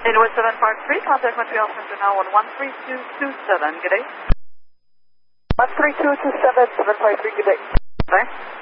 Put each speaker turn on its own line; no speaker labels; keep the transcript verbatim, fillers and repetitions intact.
Inwood seven five three, contact Montreal Center now on one three two two seven, good day.
one three two two seven, seven five three, good day.
Bye.